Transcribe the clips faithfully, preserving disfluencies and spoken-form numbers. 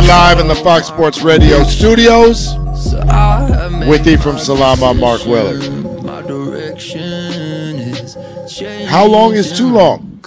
live in the Fox Sports Radio studios with you from Salam. I'm Mark Willard. How long is too long?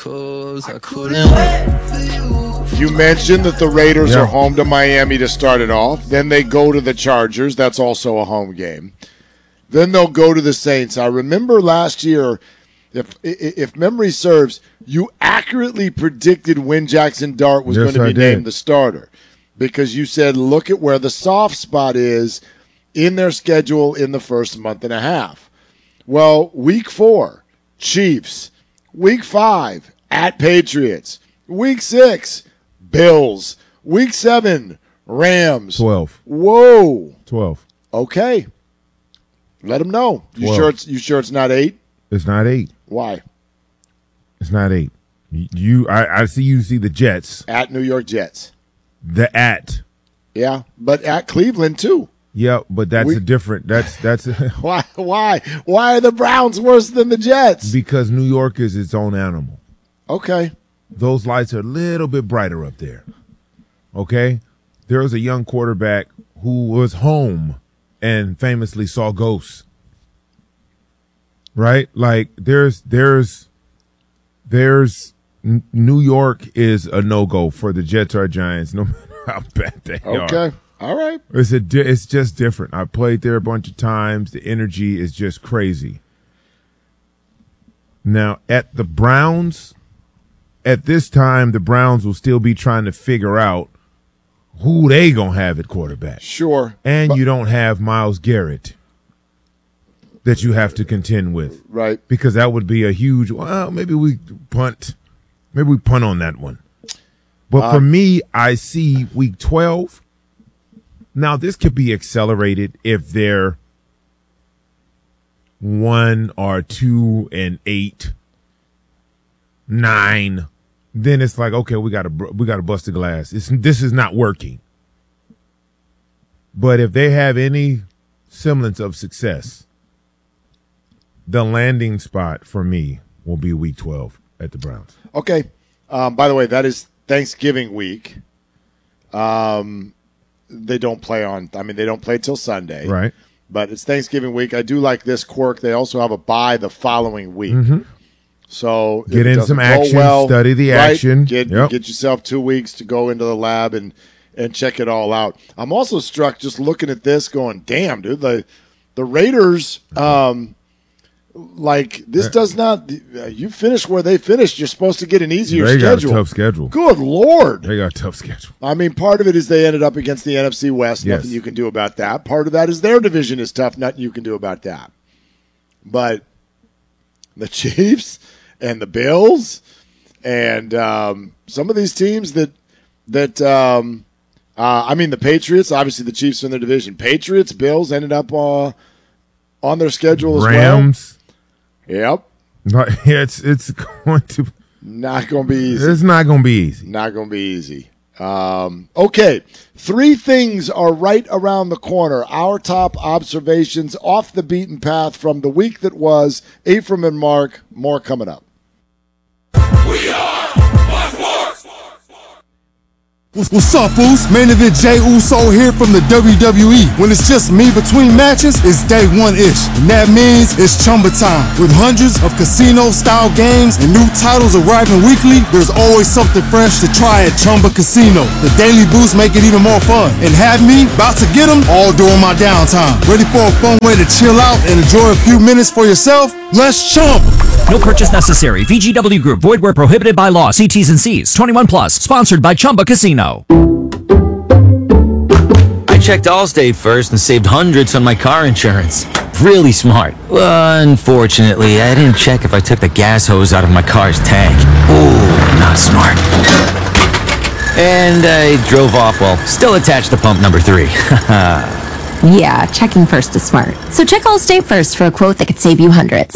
You mentioned that the Raiders yeah. are home to Miami to start it off. Then they go to the Chargers. That's also a home game. Then they'll go to the Saints. I remember last year, if if memory serves, you accurately predicted when Jackson Dart was yes, going to be named the starter because you said, look at where the soft spot is in their schedule in the first month and a half. Well, week four, Chiefs. Week five, at Patriots. Week six, Bills. Week seven, Rams. Twelve. Whoa. Twelve. Okay. Let them know. You Twelve. sure it's you sure it's not eight? It's not eight. Why? It's not eight. You, I, I see you see the Jets. At New York Jets. The at. Yeah, but at Cleveland too. Yeah, but that's we, a different. That's that's. A, why? Why? Why are the Browns worse than the Jets? Because New York is its own animal. Okay. Those lights are a little bit brighter up there. Okay. There was a young quarterback who was home and famously saw ghosts. Right? Like there's there's there's New York is a no-go for the Jets or Giants, no matter how bad they okay. are. Okay. All right. It's a it's just different. I played there a bunch of times. The energy is just crazy. Now, at the Browns, at this time, the Browns will still be trying to figure out who they going to have at quarterback. Sure. And you don't have Myles Garrett that you have to contend with. Right. Because that would be a huge, well, maybe we punt. Maybe we punt on that one. But uh, for me, I see week twelve. Now, this could be accelerated if they're one or two and eight, nine. Then it's like, okay, we got to we got to bust the glass. It's, this is not working. But if they have any semblance of success, the landing spot for me will be week twelve at the Browns. Okay. Um, by the way, that is Thanksgiving week. Um. They don't play on – I mean, they don't play till Sunday. Right. But it's Thanksgiving week. I do like this quirk. They also have a bye the following week. Mm-hmm. So get in some action, well, study the right, action. Get, yep. get yourself two weeks to go into the lab and, and check it all out. I'm also struck just looking at this going, damn, dude, the, the Raiders um, – like, this does not uh, – you finish where they finished. You're supposed to get an easier they schedule. They got a tough schedule. Good Lord. They got a tough schedule. I mean, part of it is they ended up against the N F C West. Yes. Nothing you can do about that. Part of that is their division is tough. Nothing you can do about that. But the Chiefs and the Bills and um, some of these teams that – that um, uh, I mean, the Patriots, obviously the Chiefs are in their division. Patriots, Bills ended up uh, on their schedule as Rams. well. Rams. Yep. No, it's it's going to not going to be easy. It's not going to be easy. Not going to be easy. Um, okay, three things are right around the corner. Our top observations off the beaten path from the week that was. Ephraim and Mark, more coming up. We are Fox Sports. What's up, Foos? Main event Jey Uso here from the W W E. When it's just me between matches, it's day one-ish. And that means it's Chumba time. With hundreds of casino-style games and new titles arriving weekly, there's always something fresh to try at Chumba Casino. The daily boosts make it even more fun. And have me about to get them all during my downtime. Ready for a fun way to chill out and enjoy a few minutes for yourself? Let's Chumba! No purchase necessary. V G W Group. Void where prohibited by law. See T's and C's. twenty-one plus. Sponsored by Chumba Casino. I checked Allstate first and saved hundreds on my car insurance. Really smart. Well, unfortunately, I didn't check if I took the gas hose out of my car's tank. Ooh, not smart. And I drove off while still attached to pump number three. Yeah, checking first is smart. So check Allstate first for a quote that could save you hundreds.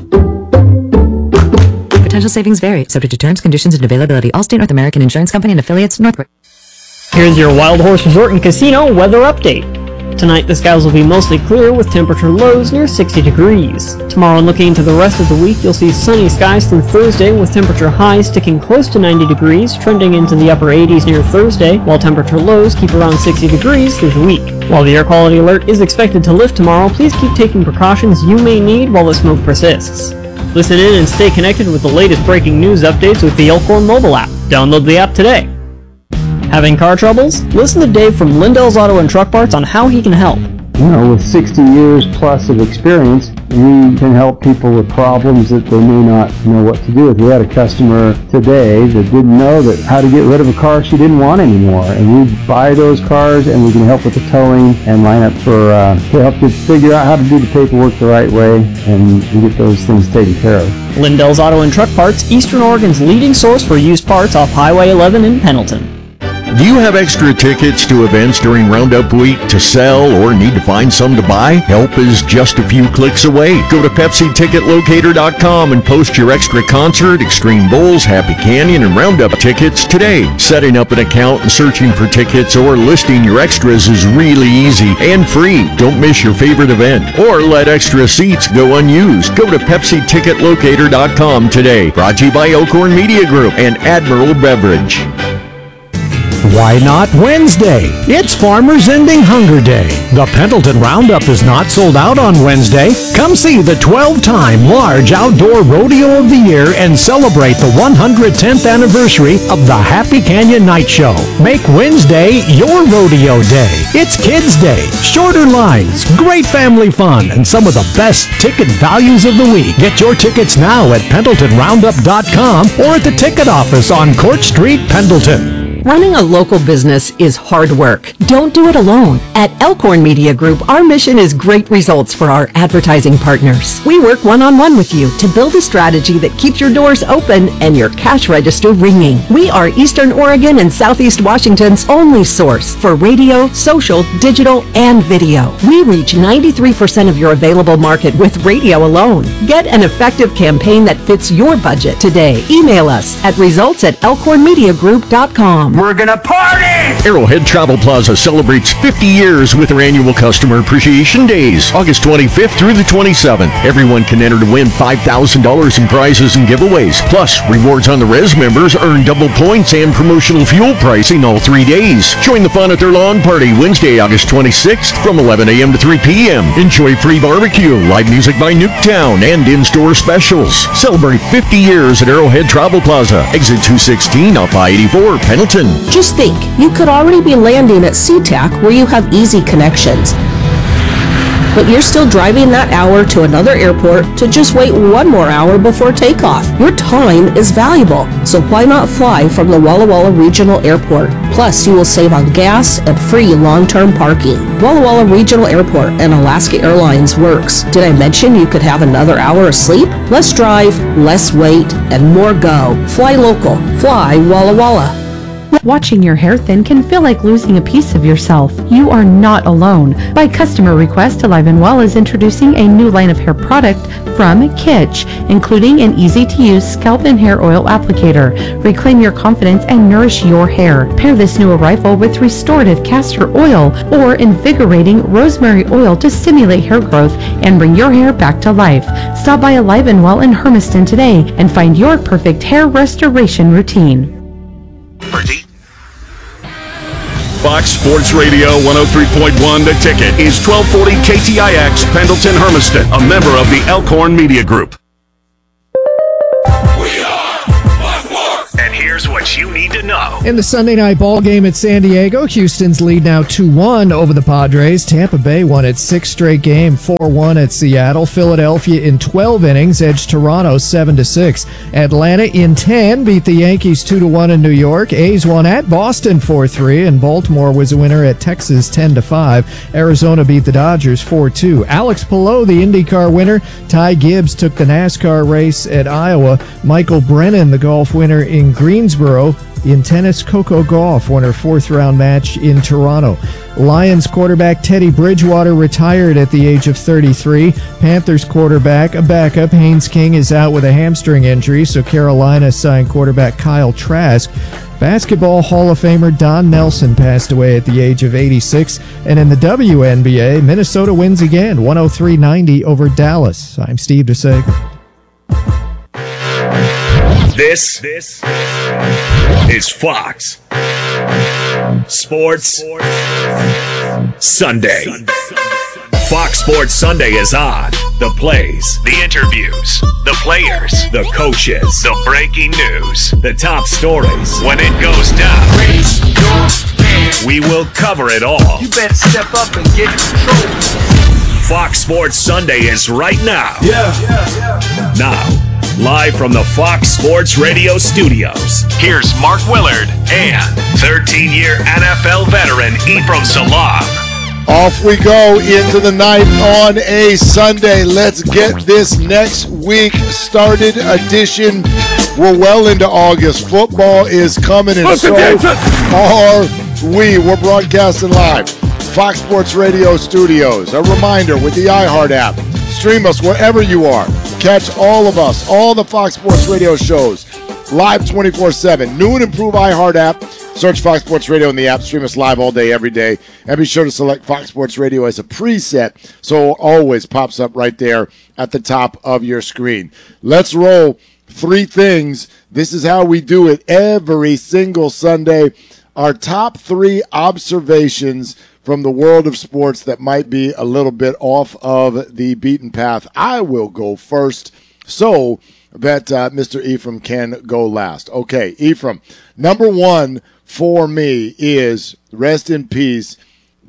Potential savings vary, subject to terms, conditions, and availability. Allstate North American Insurance Company and affiliates, Northbrook. Here's your Wild Horse Resort and Casino weather update. Tonight, the skies will be mostly clear with temperature lows near sixty degrees. Tomorrow, and looking into the rest of the week, you'll see sunny skies through Thursday with temperature highs sticking close to ninety degrees, trending into the upper eighties near Thursday, while temperature lows keep around sixty degrees through the week. While the air quality alert is expected to lift tomorrow, please keep taking precautions you may need while the smoke persists. Listen in and stay connected with the latest breaking news updates with the Elkhorn mobile app. Download the app today. Having car troubles? Listen to Dave from Lindell's Auto and Truck Parts on how he can help. You know, with sixty years plus of experience, we can help people with problems that they may not know what to do with. We had a customer today that didn't know that how to get rid of a car she didn't want anymore. And we buy those cars and we can help with the towing and line up for, uh, to help you figure out how to do the paperwork the right way and we get those things taken care of. Lindell's Auto and Truck Parts, Eastern Oregon's leading source for used parts off Highway eleven in Pendleton. Do you have extra tickets to events during Roundup Week to sell or need to find some to buy? Help is just a few clicks away. Go to Pepsi Ticket Locator dot com and post your extra concert, Extreme Bulls, Happy Canyon, and Roundup tickets today. Setting up an account and searching for tickets or listing your extras is really easy and free. Don't miss your favorite event or let extra seats go unused. Go to Pepsi Ticket Locator dot com today. Brought to you by Elkhorn Media Group and Admiral Beverage. Why not Wednesday? It's Farmers Ending Hunger Day. The Pendleton Roundup is not sold out on Wednesday. Come see the twelve-time large outdoor rodeo of the year and celebrate the one hundred tenth anniversary of the Happy Canyon Night Show. Make Wednesday your rodeo day. It's Kids Day, shorter lines, great family fun, and some of the best ticket values of the week. Get your tickets now at Pendleton Roundup dot com or at the ticket office on Court Street, Pendleton. Running a local business is hard work. Don't do it alone. At Elkhorn Media Group, our mission is great results for our advertising partners. We work one-on-one with you to build a strategy that keeps your doors open and your cash register ringing. We are Eastern Oregon and Southeast Washington's only source for radio, social, digital, and video. We reach ninety-three percent of your available market with radio alone. Get an effective campaign that fits your budget today. Email us at results at elkhorn media group dot com. We're gonna party! Arrowhead Travel Plaza celebrates fifty years with their annual Customer Appreciation Days, August twenty-fifth through the twenty-seventh. Everyone can enter to win five thousand dollars in prizes and giveaways. Plus, rewards on the Res members earn double points and promotional fuel pricing all three days. Join the fun at their lawn party Wednesday, August twenty-sixth from eleven a.m. to three p.m. Enjoy free barbecue, live music by Nuketown, and in-store specials. Celebrate fifty years at Arrowhead Travel Plaza, exit two sixteen off I eighty-four, Pendleton. Just think, you could already be landing at SeaTac where you have easy connections. But you're still driving that hour to another airport to just wait one more hour before takeoff. Your time is valuable, so why not fly from the Walla Walla Regional Airport? Plus, you will save on gas and free long-term parking. Walla Walla Regional Airport and Alaska Airlines works. Did I mention you could have another hour of sleep? Less drive, less wait, and more go. Fly local. Fly Walla Walla. Watching your hair thin can feel like losing a piece of yourself. You are not alone. By customer request, Alive and Well is introducing a new line of hair product from Kitsch, including an easy-to-use scalp and hair oil applicator. Reclaim your confidence and nourish your hair. Pair this new arrival with restorative castor oil or invigorating rosemary oil to stimulate hair growth and bring your hair back to life. Stop by Alive and Well in Hermiston today and find your perfect hair restoration routine. Fox Sports Radio one oh three point one The Ticket is twelve forty K T I X Pendleton Hermiston, a member of the Elkhorn Media Group. We are Fox Sports! And here's what you need to know. In the Sunday night ball game at San Diego, Houston's lead now two one over the Padres. Tampa Bay won its sixth straight game, four one at Seattle. Philadelphia in twelve innings edged Toronto seven to six. Atlanta in ten beat the Yankees two to one in New York. A's won at Boston four three, and Baltimore was a winner at Texas ten to five. Arizona beat the Dodgers four two. Alex Palou, the IndyCar winner. Ty Gibbs took the NASCAR race at Iowa. Michael Brennan, the golf winner in Greensboro. In tennis, Coco Gauff won her fourth round match in Toronto. Lions quarterback Teddy Bridgewater retired at the age of thirty-three. Panthers quarterback, a backup, Haynes King, is out with a hamstring injury, so Carolina signed quarterback Kyle Trask. Basketball Hall of Famer Don Nelson passed away at the age of eighty-six. And in the W N B A, Minnesota wins again, one oh three ninety over Dallas. I'm Steve DeSager. This, this is Fox Sports Sunday. Fox Sports Sunday is on. The plays, the interviews, the players, the coaches, the breaking news, the top stories. When it goes down, we will cover it all. You better step up and get in control. Fox Sports Sunday is right now. Yeah. yeah, yeah. Now, live from the Fox Sports Radio studios, here's Mark Willard and thirteen-year N F L veteran Ephraim Salaam. Off we go into the night on a Sunday. Let's get this next week started edition. We're well into August. Football is coming, and so are we. We're broadcasting live. Fox Sports Radio studios. A reminder with the iHeart app. Stream us wherever you are. Catch all of us, all the Fox Sports Radio shows, live twenty-four seven. New and improved iHeart app. Search Fox Sports Radio in the app. Stream us live all day, every day. And be sure to select Fox Sports Radio as a preset so it always pops up right there at the top of your screen. Let's roll. Three things. This is how we do it every single Sunday. Our top three observations from the world of sports that might be a little bit off of the beaten path. I will go first so that uh, Mister Ephraim can go last. Okay, Ephraim, number one for me is, rest in peace,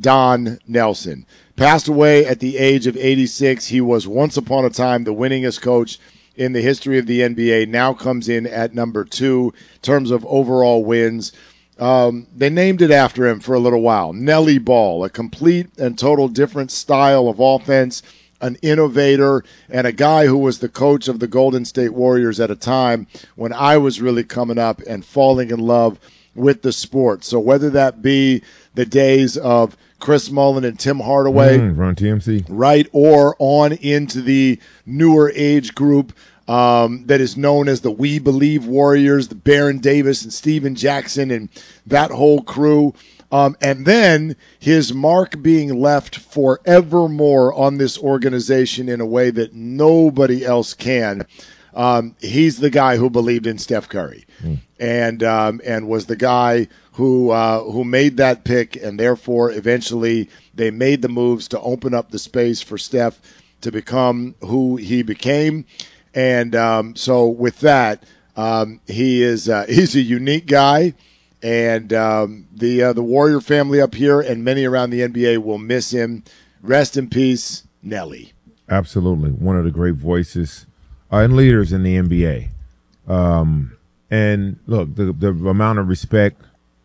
Don Nelson. Passed away at the age of eighty-six. He was once upon a time the winningest coach in the history of the N B A. Now comes in at number two in terms of overall wins. Um, they named it after him for a little while. Nelly Ball, a complete and total different style of offense, an innovator, and a guy who was the coach of the Golden State Warriors at a time when I was really coming up and falling in love with the sport. So whether that be the days of Chris Mullin and Tim Hardaway, mm, Run T M C, right, or on into the newer age group um, that is known as the We Believe Warriors, the Baron Davis and Steven Jackson and that whole crew. Um, and then his mark being left forevermore on this organization in a way that nobody else can. Um, he's the guy who believed in Steph Curry, mm. and um, and was the guy who uh, who made that pick, and therefore eventually they made the moves to open up the space for Steph to become who he became. And um, so with that, um, he is uh, he's a unique guy. And um, the uh, the Warrior family up here and many around the N B A will miss him. Rest in peace, Nelly. Absolutely. One of the great voices uh, and leaders in the N B A. Um, and look, the the amount of respect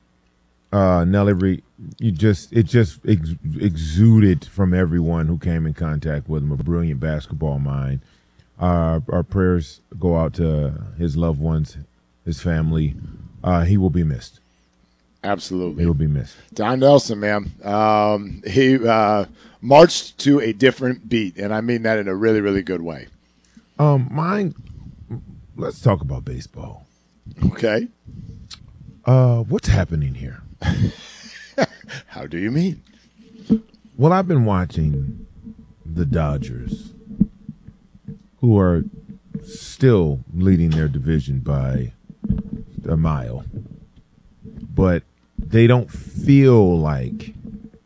uh, Nelly, re- you just it just ex- exuded from everyone who came in contact with him. A brilliant basketball mind. Uh, our prayers go out to his loved ones, his family. Uh, he will be missed. Absolutely. He will be missed. Don Nelson, man. Um, he uh, marched to a different beat, and I mean that in a really, really good way. Um, mine, let's talk about baseball. Okay. Uh, what's happening here? How do you mean? Well, I've been watching the Dodgers, who are still leading their division by a mile, but they don't feel like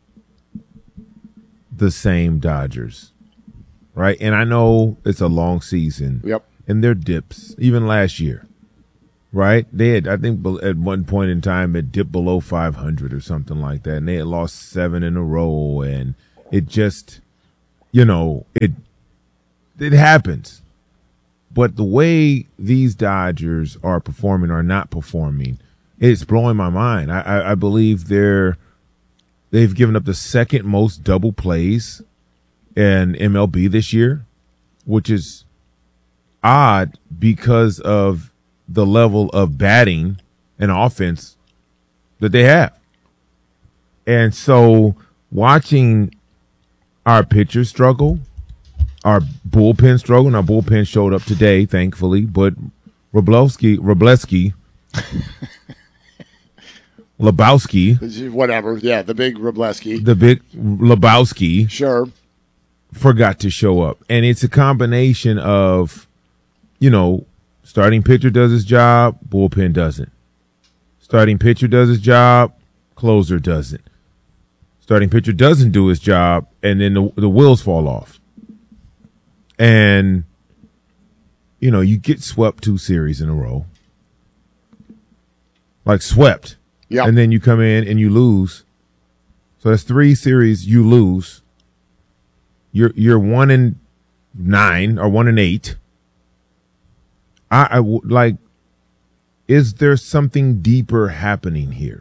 the same Dodgers, right? And I know it's a long season. Yep. And their dips, even last year, right? They had, I think, at one point in time, it dipped below five hundred or something like that, and they had lost seven in a row, and it just, you know, it it happens. But the way these Dodgers are performing or not performing, it's blowing my mind. I, I, I believe they're they've given up the second most double plays in M L B this year, which is odd because of the level of batting and offense that they have. And so watching our pitchers struggle, our bullpen struggle, and our bullpen showed up today, thankfully, but Wroblewski, Wroblewski Lebowski, whatever. Yeah, the big Robleski. the big Lebowski, Sure. forgot to show up. And it's a combination of, you know, starting pitcher does his job, bullpen doesn't. Starting pitcher does his job, closer doesn't. Starting pitcher doesn't do his job, and then the, the wheels fall off. And, you know, you get swept two series in a row. Like swept. Yeah. And then you come in and you lose. So that's three series you lose. You're you're one and nine or one and eight. I, I w- like. Is there something deeper happening here?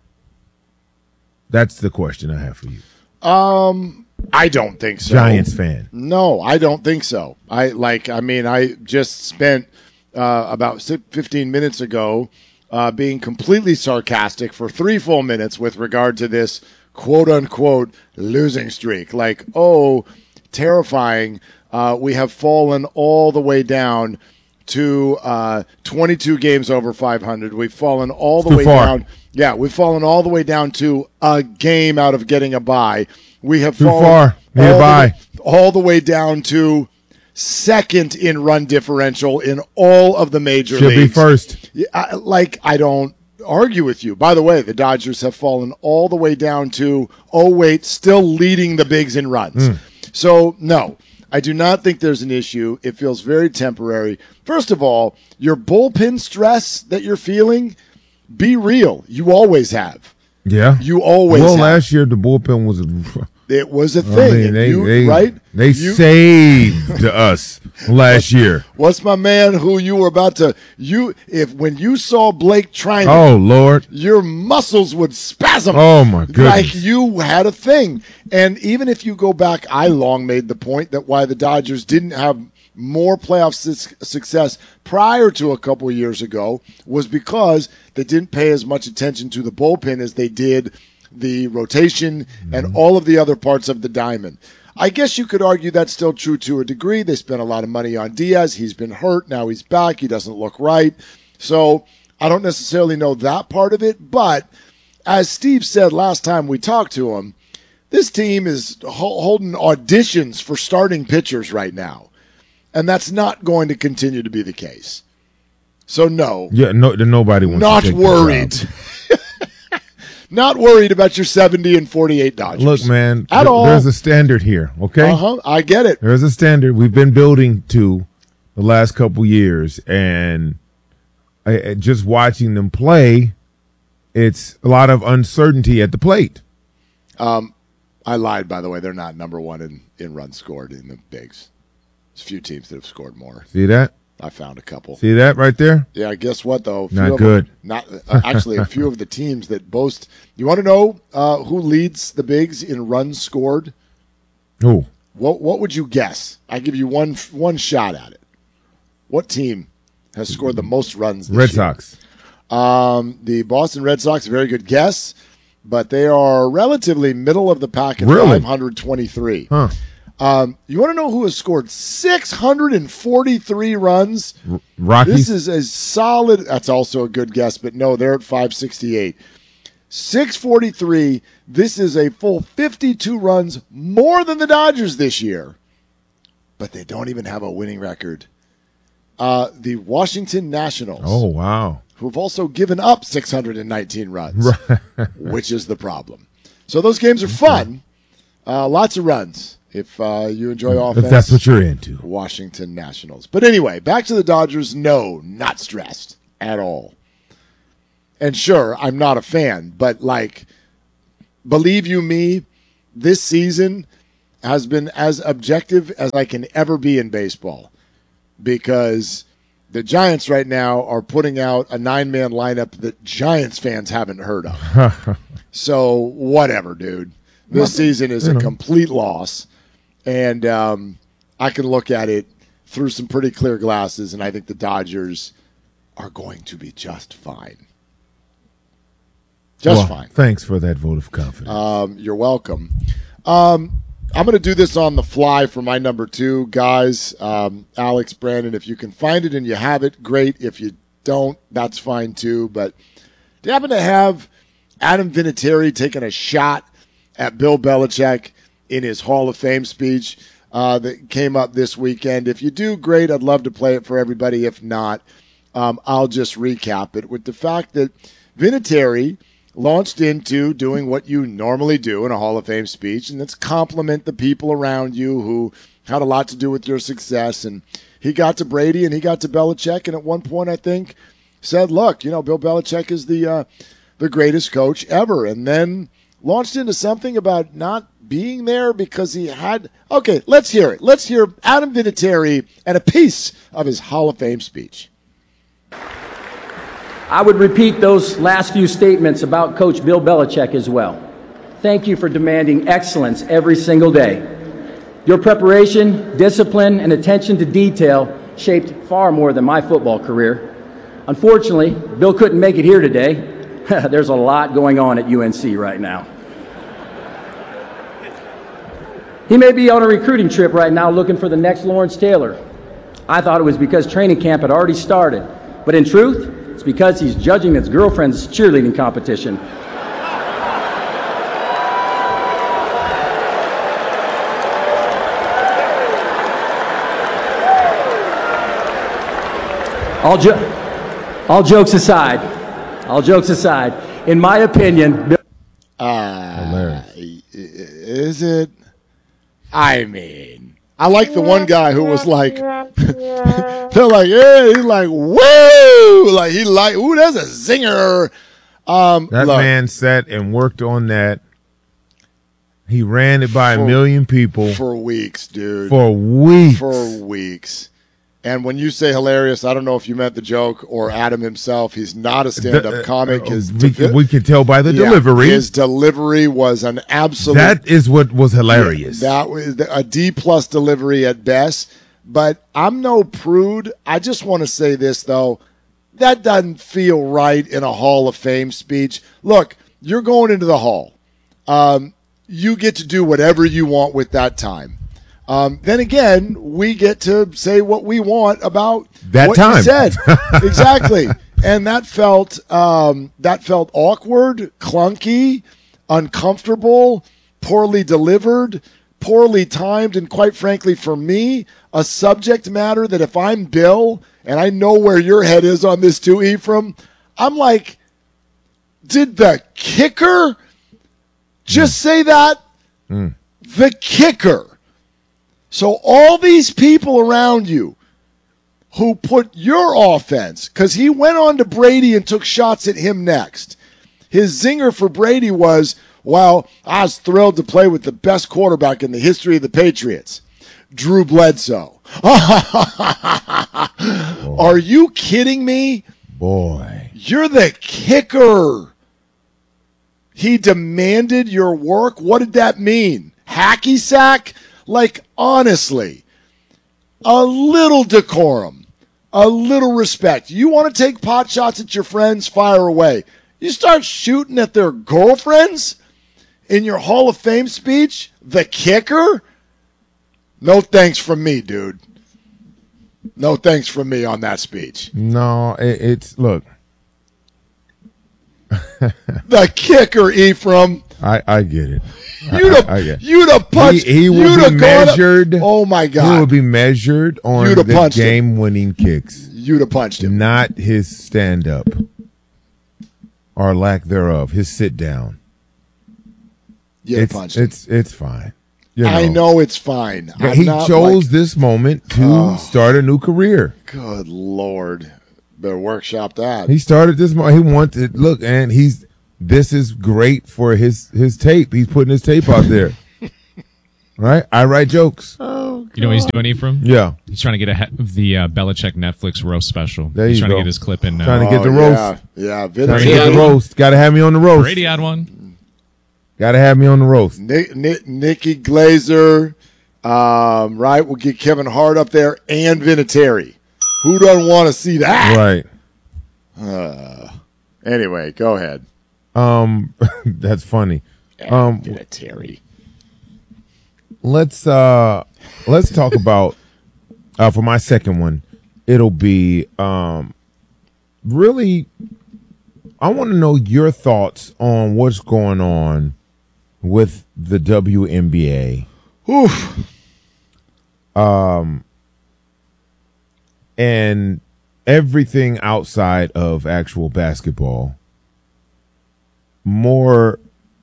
That's the question I have for you. Um, I don't think so. Giants fan. No, I don't think so. I like. I mean, I just spent uh, about fifteen minutes ago uh, being completely sarcastic for three full minutes with regard to this quote unquote losing streak. Like, oh, terrifying. Uh, we have fallen all the way down to uh, twenty-two games over five hundred. We've fallen all the Too way far. down. Yeah, we've fallen all the way down to a game out of getting a bye. We have Too fallen far. Need a all, bye. The way, all the way down to second in run differential in all of the major Should leagues. be first. Yeah, I, like, I don't argue with you. By the way, the Dodgers have fallen all the way down to, oh, wait, still leading the bigs in runs. Mm. So, no. I do not think there's an issue. It feels very temporary. First of all, your bullpen stress that you're feeling, be real. You always have. Yeah. You always Well, have. last year the bullpen was. It was a I thing. mean, And they, you, they, right? They You- saved us last year. What's my man who you were about to you if when you saw Blake trying to, Oh, Lord. your muscles would spasm. Oh, my goodness. Like you had a thing. And even if you go back, I long made the point that why the Dodgers didn't have more playoff su- success prior to a couple of years ago was because they didn't pay as much attention to the bullpen as they did the rotation and all of the other parts of the diamond. I guess you could argue that's still true to a degree. They spent a lot of money on Diaz. He's been hurt. Now he's back. He doesn't look right. So I don't necessarily know that part of it. But as Steve said last time we talked to him, this team is ho- holding auditions for starting pitchers right now. And that's not going to continue to be the case. So no. Yeah, no, nobody wants Not to take the worried. job. Not worried about your seventy and forty-eight Dodgers. Look, man, At th- all. there's a standard here, okay? Uh-huh. I get it. There's a standard we've been building to the last couple years, and I, I- just watching them play, it's a lot of uncertainty at the plate. Um, I lied, by the way. They're not number one in, in runs scored in the bigs. There's a few teams that have scored more. See that? I found a couple. See that right there? Yeah, guess what, though? A few Not of good. Them, not uh, Actually, a few of the teams that boast. You want to know uh, who leads the bigs in runs scored? Who? What What would you guess? I give you one one shot at it. What team has scored the most runs this Red year? Sox. Um, the Boston Red Sox, very good guess, but they are relatively middle of the pack at Really? five hundred twenty-three. Huh. Um, you want to know who has scored six hundred forty-three runs? R- Rockies? This is a solid. That's also a good guess, but no, they're at five sixty-eight. six forty-three. This is a full fifty-two runs more than the Dodgers this year, but they don't even have a winning record. Uh, the Washington Nationals. Oh, wow. Who've also given up six hundred nineteen runs, Right. which is the problem. So those games are fun. Uh, lots of runs if uh, you enjoy offense. If that's what you're into. Washington Nationals. But anyway, back to the Dodgers. No, not stressed at all. And sure, I'm not a fan, but like, believe you me, this season has been as objective as I can ever be in baseball because the Giants right now are putting out a nine-man lineup that Giants fans haven't heard of. So whatever, dude. This season is a complete loss, and um, I can look at it through some pretty clear glasses, and I think the Dodgers are going to be just fine. Just Well, fine. Thanks for that vote of confidence. Um, you're welcome. Um, I'm going to do this on the fly for my number two, guys. Um, Alex, Brandon, if you can find it and you have it, great. If you don't, that's fine too. But do you happen to have Adam Vinatieri taking a shot at Bill Belichick in his Hall of Fame speech uh, that came up this weekend. If you do, great. I'd love to play it for everybody. If not, um, I'll just recap it with the fact that Vinatieri launched into doing what you normally do in a Hall of Fame speech, and that's compliment the people around you who had a lot to do with your success. And he got to Brady and he got to Belichick, and at one point I think said, look, you know, Bill Belichick is the uh, the greatest coach ever, and then launched into something about not being there because he had – okay, let's hear it. Let's hear Adam Vinatieri and a piece of his Hall of Fame speech. I would repeat those last few statements about Coach Bill Belichick as well. Thank you for demanding excellence every single day. Your preparation, discipline, and attention to detail shaped far more than my football career. Unfortunately, Bill couldn't make it here today. There's a lot going on at U N C right now. He may be on a recruiting trip right now looking for the next Lawrence Taylor. I thought it was because training camp had already started, but in truth, it's because he's judging his girlfriend's cheerleading competition. All, jo- all jokes aside, all jokes aside, in my opinion, Bill- uh, is it? I mean, I like the one guy who was like, they're like, yeah, he's like, whoa, like he like, ooh, that's a zinger. Um, that look, man sat and worked on that. He ran it by for, a million people for weeks, dude. For weeks. For weeks. And when you say hilarious, I don't know if you meant the joke or Adam himself. He's not a stand-up the, uh, comic. His we, de- we can tell by the yeah, delivery. His delivery was an absolute. That is what was hilarious. Yeah, that was a D plus delivery at best. But I'm no prude. I just want to say this though, that doesn't feel right in a Hall of Fame speech. Look, you're going into the Hall. Um, you get to do whatever you want with that time. Um, then again, we get to say what we want about that what time. You said. Exactly. And that felt um, that felt awkward, clunky, uncomfortable, poorly delivered, poorly timed, and quite frankly, for me, a subject matter that if I'm Bill, and I know where your head is on this too, Ephraim, I'm like, did the kicker just mm. say that? Mm. The kicker. So all these people around you who put your offense, because he went on to Brady and took shots at him next. His zinger for Brady was, well, I was thrilled to play with the best quarterback in the history of the Patriots, Drew Bledsoe. Are you kidding me? Boy. You're the kicker. He demanded your work. What did that mean? Hacky sack? Like, honestly, a little decorum, a little respect. You want to take pot shots at your friends? Fire away. You start shooting at their girlfriends in your Hall of Fame speech? The kicker? No thanks from me, dude. No thanks from me on that speech. No, it, it's, look. The kicker, Ephraim. I, I get it. You'd have, I, I get you'd have punched. He, he will be measured. Up, oh my God! He will be measured on the game-winning kicks. You'd have punched him, not his stand-up or lack thereof. His sit-down. You'd have punched him. It's it's fine. You know. I know it's fine. I'm he chose like, this moment to oh, start a new career. Good Lord, better workshop that. He started this. He wanted look, and he's. This is great for his, his tape. He's putting his tape out there. Right? I write jokes. Oh, you know what he's doing, Ephraim? Yeah. He's trying to get a, the uh, Belichick Netflix roast special. There he's you trying go. to get his clip in now. Trying to get the oh, roast. Yeah, yeah. Trying to get the roast. Got to have me on the roast. Brady had one. Got to have me on the roast. Nick, Nick, Nikki Glazer, um, right? We'll get Kevin Hart up there and Vinatieri. Who doesn't want to see that? Right. Uh, anyway, go ahead. Um, that's funny. Um, Vinatieri. Let's uh, let's talk about uh, for my second one. It'll be um, really I want to know your thoughts on what's going on with the W N B A. Oof. Um, and everything outside of actual basketball. More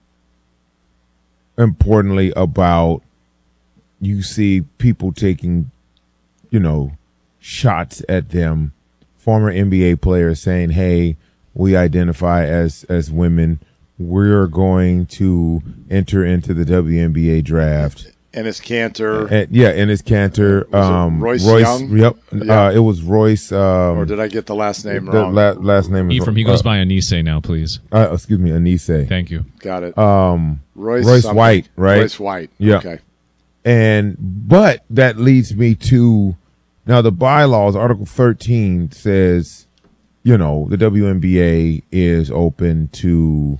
importantly, about you see people taking, you know, shots at them. Former N B A players saying, "Hey, we identify as as women. We're going to enter into the W N B A draft." Ennis Cantor. And, yeah, Ennis Cantor. Um, Royce, Royce Young? Yep. Yeah. Uh, it was Royce. Um, or did I get the last name the wrong? La- last name is Ephraim, he uh, goes by Anise now, please. Uh, excuse me, Anise. Thank you. Got it. Um, Royce, Royce something. White, right? Royce White. Yeah. Okay. And but that leads me to now the bylaws. Article thirteen says, you know, the W N B A is open to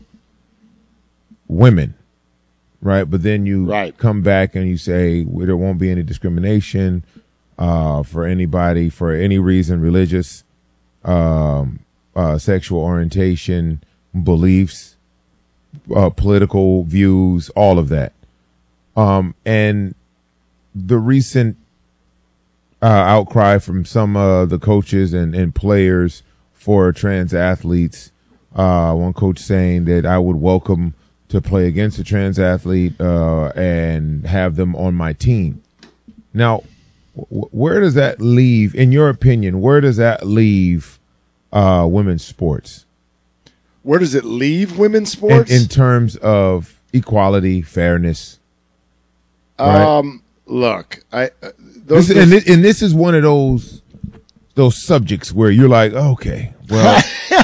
women, right? But then you right. come back and you say well, there won't be any discrimination uh, for anybody for any reason, religious, um, uh, sexual orientation, beliefs, uh, political views, all of that. Um, and the recent uh, outcry from some of the coaches and, and players for trans athletes, uh, one coach saying that I would welcome to play against a trans athlete uh, and have them on my team. Now, w- where does that leave, in your opinion, where does that leave uh, women's sports? Where does it leave women's sports? In, in terms of equality, fairness. Right. Um, look, I uh, those, this, and, this, and this is one of those those subjects where you're like, okay, well,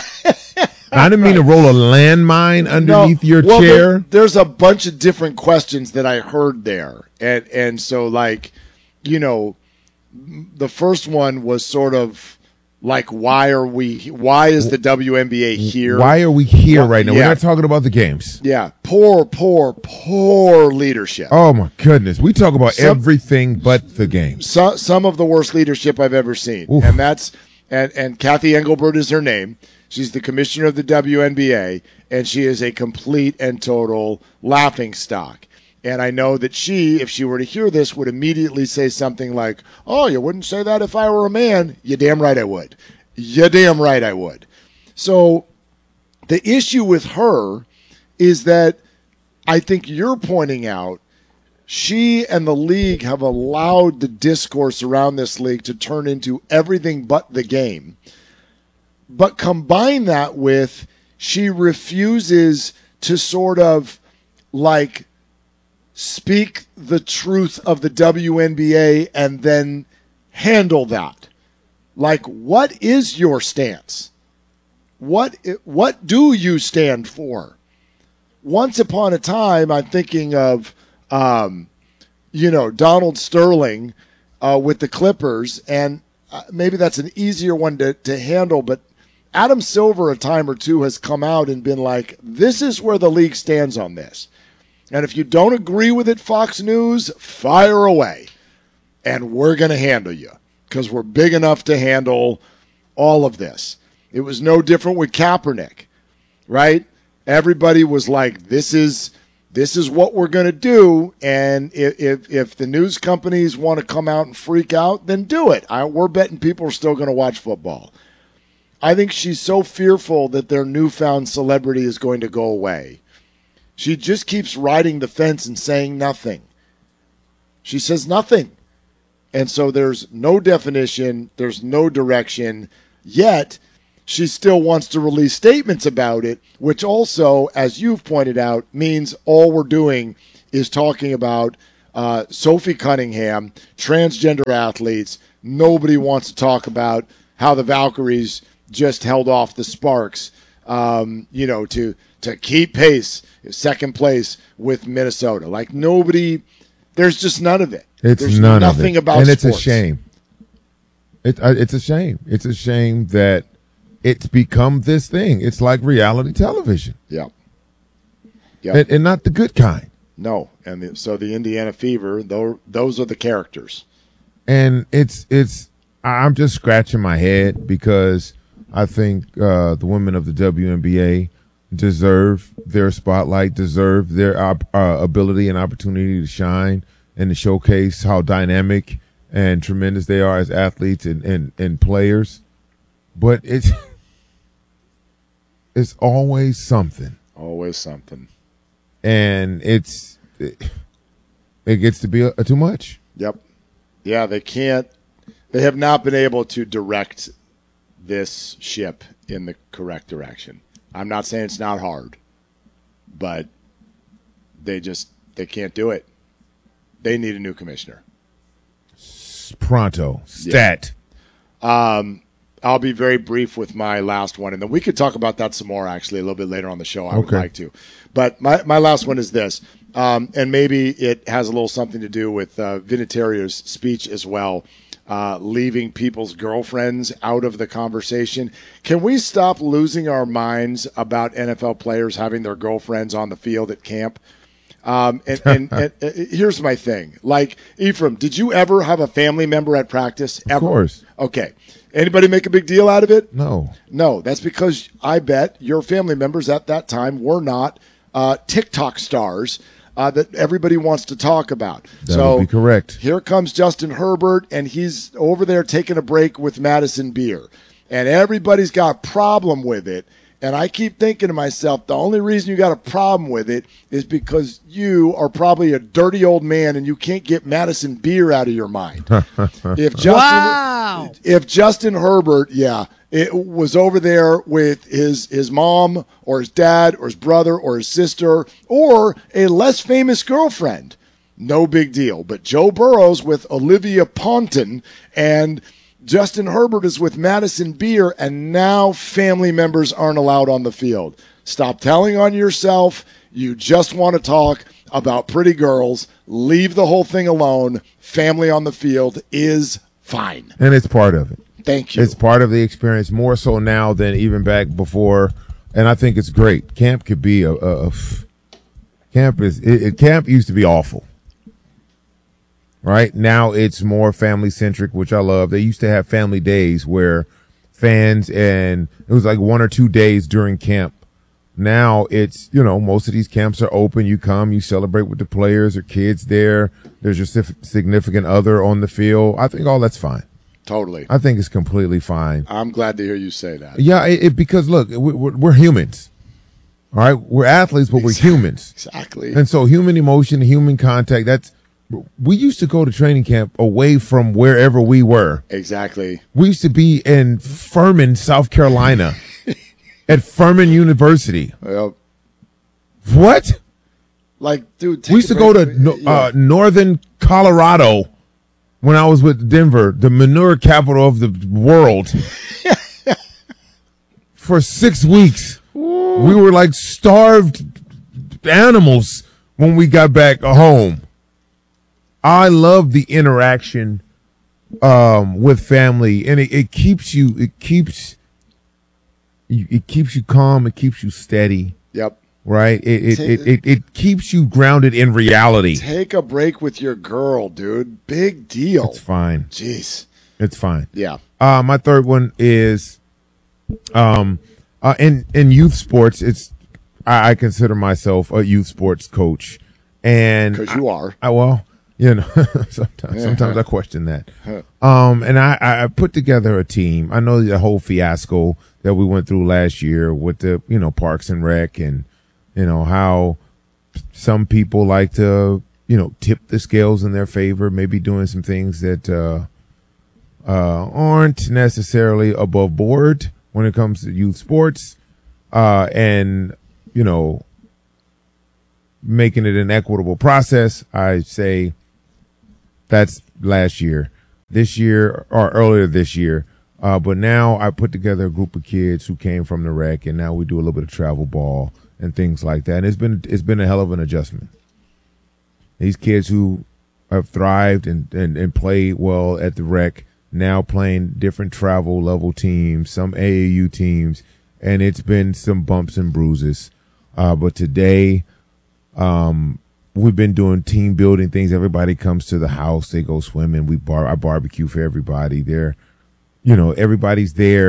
I didn't mean right. to roll a landmine underneath no, your well, chair. There, there's a bunch of different questions that I heard there, and and so like, you know, the first one was sort of like, why are we? Why is the W N B A here? Why are we here well, right now? Yeah. We're not talking about the games. Yeah, poor, poor, poor leadership. Oh my goodness, we talk about some, everything but the games. So, some of the worst leadership I've ever seen, Oof. and that's and and Kathy Engelbert is her name. She's the commissioner of the W N B A, and she is a complete and total laughingstock. And I know that she, if she were to hear this, would immediately say something like, oh, you wouldn't say that if I were a man. You damn right I would. You damn right I would. So the issue with her is that I think you're pointing out she and the league have allowed the discourse around this league to turn into everything but the game. But combine that with she refuses to sort of like speak the truth of the W N B A and then handle that. Like, what is your stance? What what do you stand for? Once upon a time, I'm thinking of, um, you know, Donald Sterling uh, with the Clippers, and uh, maybe that's an easier one to, to handle, but Adam Silver a time or two has come out and been like, this is where the league stands on this. And if you don't agree with it, Fox News, fire away. And we're going to handle you because we're big enough to handle all of this. It was no different with Kaepernick, right? Everybody was like, this is this is what we're going to do. And if, if, if the news companies want to come out and freak out, then do it. I, we're betting people are still going to watch football. I think she's so fearful that their newfound celebrity is going to go away. She just keeps riding the fence and saying nothing. She says nothing. And so there's no definition, there's no direction, yet she still wants to release statements about it, which also, as you've pointed out, means all we're doing is talking about uh, Sophie Cunningham, transgender athletes. Nobody wants to talk about how the Valkyries just held off the Sparks, um, you know, to to keep pace, second place with Minnesota. Like nobody, there's just none of it. It's there's none nothing of it. about and sports. It's a shame. It, uh, it's a shame. It's a shame that it's become this thing. It's like reality television. Yeah. Yeah. And, and not the good kind. No. And the, so the Indiana Fever, those, those are the characters. And it's, it's, I'm just scratching my head because I think uh, the women of the W N B A deserve their spotlight, deserve their op- uh, ability and opportunity to shine and to showcase how dynamic and tremendous they are as athletes and, and, and players. But it's it's always something. Always something. And it's it, it gets to be a, a too much. Yep. Yeah, they can't. They have not been able to direct this ship in the correct direction. I'm not saying it's not hard, but they just they can't do it. They need a new commissioner. Pronto. Stat. Yeah. Um, I'll be very brief with my last one, and then we could talk about that some more, actually, a little bit later on the show. I would Okay. like to. But my, my last one is this, um, and maybe it has a little something to do with uh, Vinatier's speech as well, uh, leaving people's girlfriends out of the conversation. Can we stop losing our minds about N F L players having their girlfriends on the field at camp? Um, and, and, and, and here's my thing. Like, Ephraim, did you ever have a family member at practice? Ever? Of course. Okay. Anybody make a big deal out of it? No. No. That's because I bet your family members at that time were not uh, TikTok stars uh, that everybody wants to talk about. That so would be correct. Here comes Justin Herbert, and he's over there taking a break with Madison Beer. And everybody's got a problem with it. And I keep thinking to myself, the only reason you got a problem with it is because you are probably a dirty old man and you can't get Madison Beer out of your mind. If Justin, Wow. if Justin Herbert, yeah, it was over there with his his mom or his dad or his brother or his sister or a less famous girlfriend, no big deal. But Joe Burrow's with Olivia Ponton and Justin Herbert is with Madison Beer, and now family members aren't allowed on the field. Stop telling on yourself. You just want to talk about pretty girls. Leave the whole thing alone. Family on the field is fine. And it's part of it. Thank you. It's part of the experience, more so now than even back before. And I think it's great. Camp could be a, a, a camp is it, it, camp used to be awful. Right now it's more family centric, which I love. They used to have family days where fans, and it was like one or two days during camp. Now it's, you know, most of these camps are open. You come, you celebrate with the players or kids there. There's your significant other on the field. I think all that's fine. Totally. I think it's completely fine. I'm glad to hear you say that. Yeah, it, it, because look, we're, we're humans. All right. We're athletes, but we're humans. Exactly. And so human emotion, human contact, that's, we used to go to training camp away from wherever we were. Exactly. We used to be in Furman, South Carolina, at Furman University. Yep. What? Like, dude, we used to go to no, uh, northern Colorado when I was with Denver, the manure capital of the world, for six weeks. Ooh. We were like starved animals when we got back home. I love the interaction um, with family, and it, it keeps you. It keeps you. It keeps you calm. It keeps you steady. Yep. Right. It it, it it it keeps you grounded in reality. Take a break with your girl, dude. Big deal. It's fine. Jeez. It's fine. Yeah. Uh, my third one is, um, uh, in in youth sports. It's I, I consider myself a youth sports coach, and because you are. I, I well. You know, sometimes sometimes I question that. Um, and I, I put together a team. I know the whole fiasco that we went through last year with the, you know, Parks and Rec, and, you know, how some people like to, you know, tip the scales in their favor, maybe doing some things that uh, uh, aren't necessarily above board when it comes to youth sports, uh, and, you know, making it an equitable process. I say, that's last year. This year, or earlier this year. Uh, but now I put together a group of kids who came from the rec, and now we do a little bit of travel ball and things like that. And it's been it's been a hell of an adjustment. These kids who have thrived and, and, and played well at the rec, now playing different travel level teams, some A A U teams, and it's been some bumps and bruises. Uh, but today, um, we've been doing team building things. Everybody comes to the house. They go swimming. We bar, I barbecue for everybody there. You know, everybody's there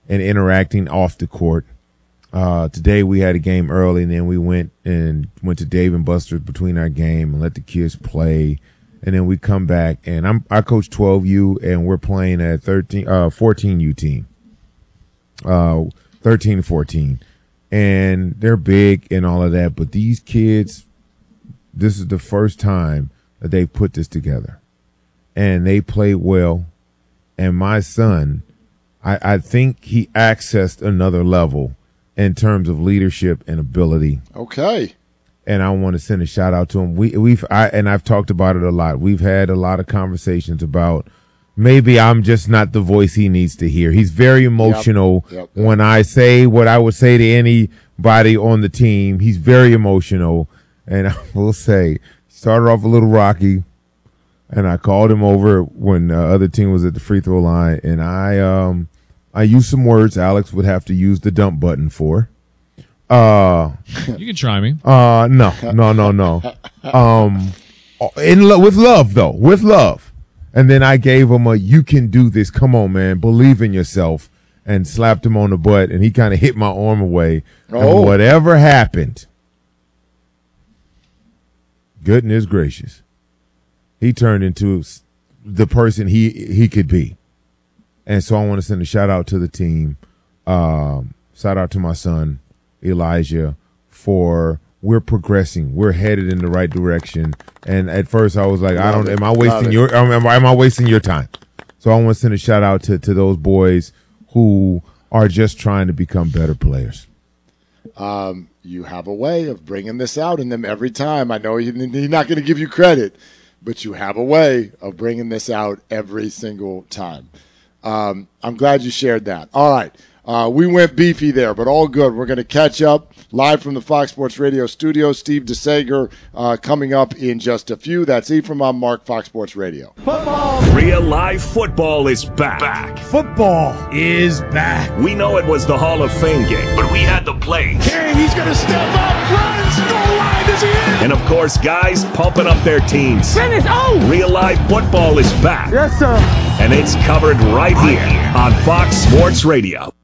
and interacting off the court. Uh, today we had a game early, and then we went and went to Dave and Buster's between our game and let the kids play. And then we come back, and I'm I coach twelve U, and we're playing a thirteen, uh, fourteen U team, uh, thirteen to fourteen, and they're big and all of that. But these kids, this is the first time that they put this together, and they played well. And my son, I, I think he accessed another level in terms of leadership and ability. Okay. And I want to send a shout out to him. We, we've, I, and I've talked about it a lot. We've had a lot of conversations about maybe I'm just not the voice he needs to hear. He's very emotional. Yep, yep. When I say what I would say to anybody on the team, he's very emotional. And I will say, started off a little rocky, and I called him over when the other team was at the free throw line, and I, um, I used some words Alex would have to use the dump button for. Uh, you can try me. Uh, no, no, no, no. Um, in lo- with love though, with love. And then I gave him a, you can do this. Come on, man. Believe in yourself, and slapped him on the butt, and he kind of hit my arm away. Oh. And whatever happened, goodness gracious, he turned into the person he, he could be. And so I want to send a shout out to the team. Um, shout out to my son, Elijah, for we're progressing. We're headed in the right direction. And at first I was like, Love I don't, it. am I wasting your, am, am I wasting your time? So I want to send a shout out to, to those boys who are just trying to become better players. Um, you have a way of bringing this out in them every time. I know he's not going to give you credit, but you have a way of bringing this out every single time. Um, I'm glad you shared that. All right. Uh, we went beefy there, but all good. We're going to catch up live from the Fox Sports Radio studio. Steve DeSager uh, coming up in just a few. That's Ephraim. I'm Mark, Fox Sports Radio. Football. Real live football is back. back. Football is back. We know it was the Hall of Fame game, but we had the plays. Hey, he's going to step up. Runs. Goal line is in. And, of course, guys pumping up their teams. Finish. Oh. Real live football is back. Yes, sir. And it's covered right here on Fox Sports Radio.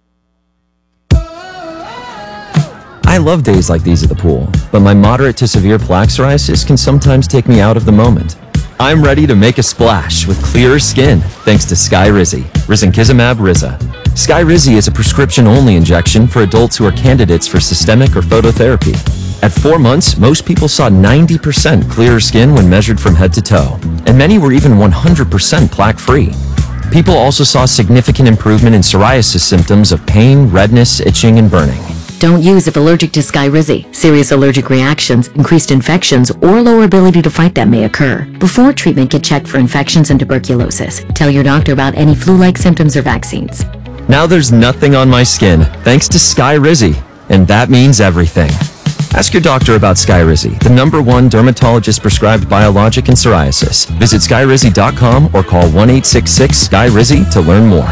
I love days like these at the pool, but my moderate to severe plaque psoriasis can sometimes take me out of the moment. I'm ready to make a splash with clearer skin thanks to Skyrizi, risankizumab Riza. Skyrizi is a prescription-only injection for adults who are candidates for systemic or phototherapy. At four months, most people saw ninety percent clearer skin when measured from head to toe, and many were even one hundred percent plaque-free. People also saw significant improvement in psoriasis symptoms of pain, redness, itching, and burning. Don't use if allergic to Skyrizi. Serious allergic reactions, increased infections, or lower ability to fight them may occur. Before treatment, get checked for infections and tuberculosis. Tell your doctor about any flu-like symptoms or vaccines. Now there's nothing on my skin thanks to Skyrizi, and that means everything. Ask your doctor about Skyrizi, the number one dermatologist-prescribed biologic in psoriasis. Visit Skyrizi dot com or call one eight six six Skyrizi to learn more.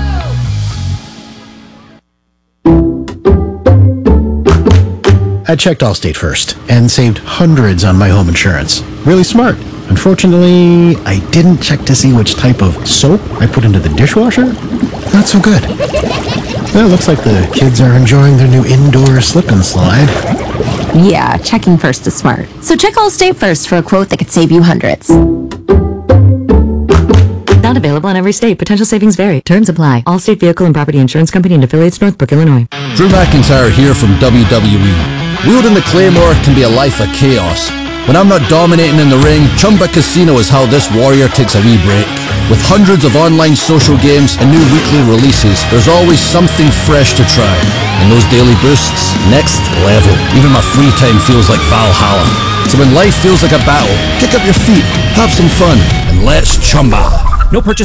I checked Allstate first and saved hundreds on my home insurance. Really smart. Unfortunately, I didn't check to see which type of soap I put into the dishwasher. Not so good. Well, it looks like the kids are enjoying their new indoor slip and slide. Yeah, checking first is smart. So check Allstate first for a quote that could save you hundreds. Not available in every state. Potential savings vary. Terms apply. Allstate Vehicle and Property Insurance Company and affiliates, Northbrook, Illinois. Drew McIntyre here from W W E. Wielding the Claymore can be a life of chaos. When I'm not dominating in the ring, Chumba Casino is how this warrior takes a wee break. With hundreds of online social games and new weekly releases, there's always something fresh to try. And those daily boosts, next level. Even my free time feels like Valhalla. So when life feels like a battle, kick up your feet, have some fun, and let's chumba. No purchase